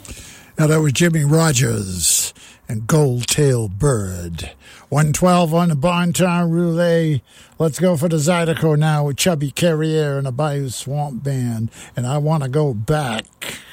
Now that was Jimmy Rogers and Gold Tail Bird. 112 on the Bonton Roulette. Let's go for the Zydeco now with Chubby Carrier and the Bayou Swamp Band. And I want to go back.